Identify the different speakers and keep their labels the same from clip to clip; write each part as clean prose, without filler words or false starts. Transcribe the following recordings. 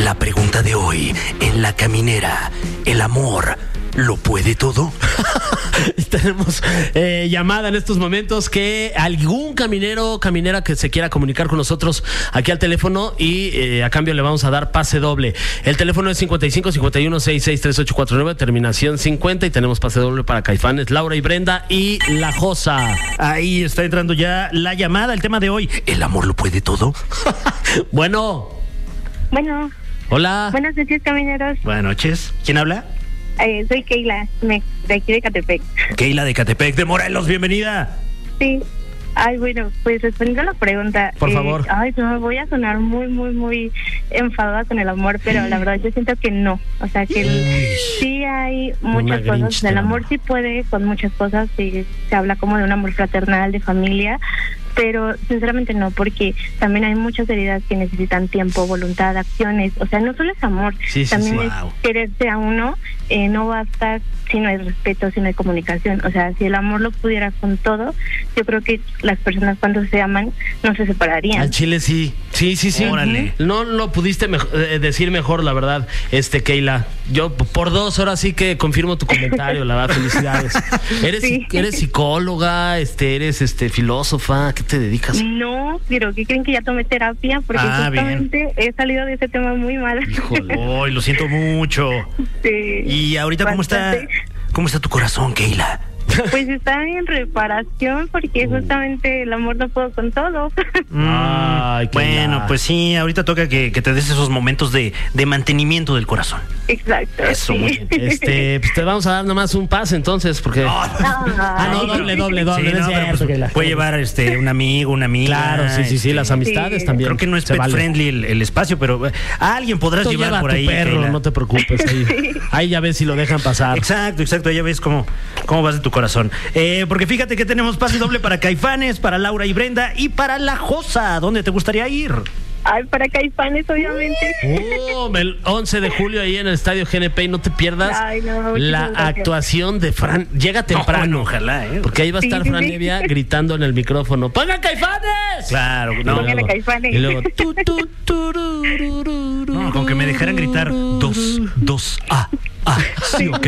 Speaker 1: La pregunta de hoy en La Caminera: ¿el amor lo puede todo?
Speaker 2: Tenemos llamada en estos momentos, que algún caminero o caminera que se quiera comunicar con nosotros aquí al teléfono, y a cambio le vamos a dar pase doble. El teléfono es 55 51 66 3849, terminación 50, y tenemos pase doble para Caifanes, Laura y Brenda y La Josa.
Speaker 3: Ahí está entrando ya la llamada, el tema de hoy.
Speaker 1: ¿El amor lo puede todo?
Speaker 2: Bueno. Hola.
Speaker 4: Buenas noches, camineros.
Speaker 3: Buenas noches. ¿Quién habla?
Speaker 4: Soy Keila, de aquí de Catepec.
Speaker 3: Keila de Catepec, de Morelos, bienvenida.
Speaker 4: Sí. Ay, bueno, pues respondiendo a la pregunta.
Speaker 2: Por favor.
Speaker 4: Ay, no, voy a sonar muy enfadada con el amor, pero la verdad yo siento que no. O sea, que sí hay muchas cosas. El amor sí puede con muchas cosas. Sí, se habla como de un amor fraternal, de familia. Pero sinceramente no, porque también hay muchas heridas que necesitan tiempo, voluntad, acciones. O sea, no solo es amor, también es quererse a uno. No basta si no hay respeto, si no hay comunicación. O sea, si el amor lo pudiera con todo, yo creo que las personas cuando se aman no se separarían.
Speaker 2: Al chile sí. Sí.
Speaker 3: Órale.
Speaker 2: No lo pudiste decir mejor, la verdad, Keila. Yo por 2 horas sí que confirmo tu comentario, la verdad, felicidades. ¿Eres psicóloga, eres filósofa? ¿Qué te dedicas?
Speaker 4: No, pero ¿qué creen? Que ya tomé terapia, porque justamente he salido de ese tema muy mal.
Speaker 3: Híjole, lo siento mucho.
Speaker 4: Sí.
Speaker 3: ¿Y ahorita cómo está tu corazón, Keila?
Speaker 4: Pues está en reparación, porque justamente el amor no puedo con todo.
Speaker 2: Ay,
Speaker 3: bueno, pues sí, ahorita toca que te des esos momentos de mantenimiento del corazón.
Speaker 4: Exacto.
Speaker 3: Eso, muy bien.
Speaker 2: Pues te vamos a dar nomás un pase entonces, porque...
Speaker 4: No,
Speaker 2: doble.
Speaker 3: Sí,
Speaker 2: no es cierto, Keila.
Speaker 3: Puede llevar un amigo, una amiga.
Speaker 2: Claro, sí, las amistades también.
Speaker 3: Creo que no es pet friendly el espacio, pero a alguien podrás
Speaker 2: Tú
Speaker 3: llevar
Speaker 2: lleva
Speaker 3: por
Speaker 2: a tu
Speaker 3: ahí,
Speaker 2: perro,
Speaker 3: Keila.
Speaker 2: no te preocupes. Ahí ya ves si lo dejan pasar.
Speaker 3: Exacto, ya ves cómo vas de tu corazón. Porque fíjate que tenemos pase doble para Caifanes, para Laura y Brenda y para La Josa. ¿Dónde te gustaría ir?
Speaker 4: Ay, para Caifanes, obviamente.
Speaker 2: El 11 de julio ahí en el Estadio GNP, y no te pierdas la actuación de Fran. Llega temprano.
Speaker 3: No, ojalá,
Speaker 2: porque ahí va a estar Fran
Speaker 4: sí.
Speaker 2: Evia gritando en el micrófono: ¡Pongan Caifanes!
Speaker 3: Claro, no.
Speaker 4: Póngale Caifanes.
Speaker 2: Y luego
Speaker 3: No, con que me dejaran gritar 2 sí, ok,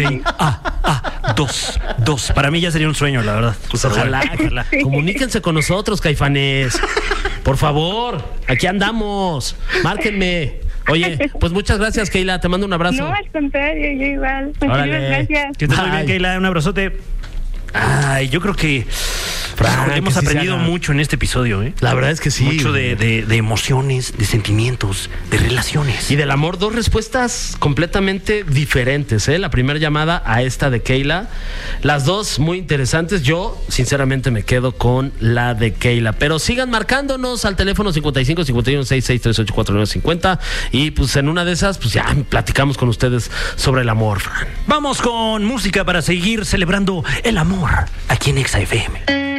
Speaker 3: 2. Para mí ya sería un sueño, la verdad.
Speaker 2: Pues ojalá. Comuníquense con nosotros, Caifanes. Por favor, aquí andamos. Márquenme. Oye, pues muchas gracias, Keila. Te mando un abrazo.
Speaker 4: No, al contrario, yo igual. Muchísimas gracias.
Speaker 3: Que estés muy bien, Keila. Un abrazote. Ay, yo creo que hemos aprendido mucho en este episodio, ¿eh?
Speaker 2: La verdad es que sí.
Speaker 3: Mucho de emociones, de sentimientos, de relaciones.
Speaker 2: Y del amor, 2 respuestas completamente diferentes, ¿eh? La primera llamada a esta de Keila. Las 2 muy interesantes. Yo, sinceramente, me quedo con la de Keila. Pero sigan marcándonos al teléfono 55 51 66 38 49 50. Y pues en una de esas, pues ya platicamos con ustedes sobre el amor, Fran.
Speaker 3: Vamos con música para seguir celebrando el amor aquí en Exa FM.